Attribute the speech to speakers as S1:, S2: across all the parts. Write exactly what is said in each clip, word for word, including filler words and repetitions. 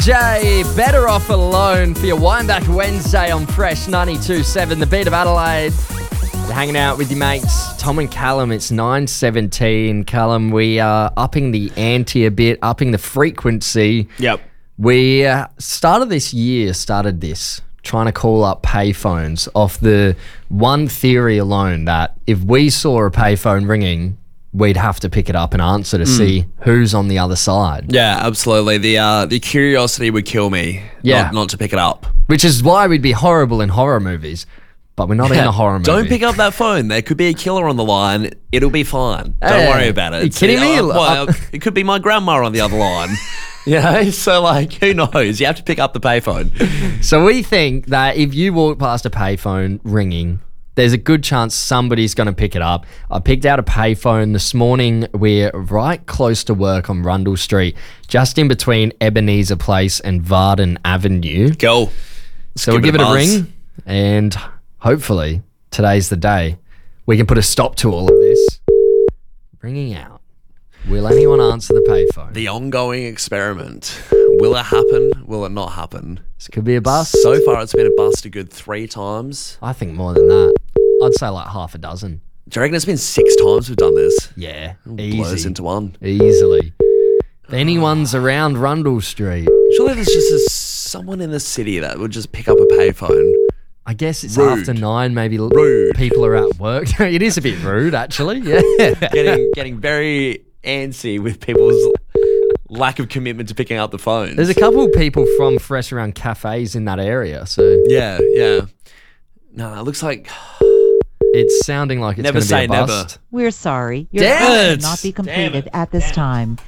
S1: J, Better Off Alone for your Wind Back Wednesday on Fresh ninety-two point seven, the beat of Adelaide. You're hanging out with your mates, Tom and Callum. It's nine seventeen. Callum, we are upping the ante a bit, upping the frequency.
S2: Yep.
S1: We uh, started this year, started this, trying to call up payphones off the one theory alone that if we saw a payphone ringing, we'd have to pick it up and answer to mm. see who's on the other side.
S2: Yeah, absolutely. The uh, the curiosity would kill me
S1: yeah.
S2: not, not to pick it up.
S1: Which is why we'd be horrible in horror movies, but we're not yeah. in a horror movie.
S2: Don't pick up that phone. There could be a killer on the line. It'll be fine. Don't
S1: hey,
S2: worry about it.
S1: Are you kidding me?
S2: Uh, well, it could be my grandma on the other line. You know, so like, who knows? You have to pick up the payphone.
S1: So we think that if you walk past a payphone ringing, there's a good chance somebody's going to pick it up. I picked out a payphone this morning. We're right close to work on Rundle Street, just in between Ebenezer Place and Varden Avenue.
S2: Go.
S1: So we'll give it a, it a ring, and hopefully today's the day we can put a stop to all of this. Ringing out. Will anyone answer the payphone?
S2: The ongoing experiment. Will it happen? Will it not happen?
S1: This could be a bust.
S2: So far, it's been a bust a good three times.
S1: I think more than that. I'd say like half a dozen.
S2: Do you reckon it's been six times we've done this?
S1: Yeah,
S2: it
S1: easy.
S2: Blows into one.
S1: Easily. If anyone's around Rundle Street.
S2: Surely there's just a, someone in the city that would just pick up a payphone.
S1: I guess it's
S2: rude.
S1: After nine, maybe
S2: rude.
S1: People are at work. It is a bit rude, actually. Yeah,
S2: getting getting very antsy with people's lack of commitment to picking up the phone.
S1: There's a couple of people from fresh around cafes in that area, so
S2: yeah, yeah. No, it looks like
S1: it's sounding like it's
S2: never
S1: going to
S2: say
S1: be a bust.
S3: Never. We're sorry. Your
S1: Damn
S3: call
S1: it.
S3: cannot be completed at this time.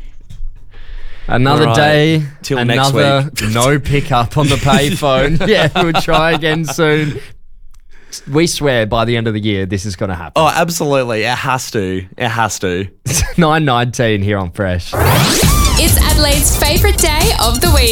S1: Another
S2: right.
S1: day,
S2: Till
S1: another
S2: next week.
S1: No pickup on the payphone. Yeah, we'll try again soon. We swear by the end of the year this is going to happen.
S2: Oh, absolutely. It has to. It has to.
S1: nine nineteen here on Fresh.
S4: It's Adelaide's favourite day of the week.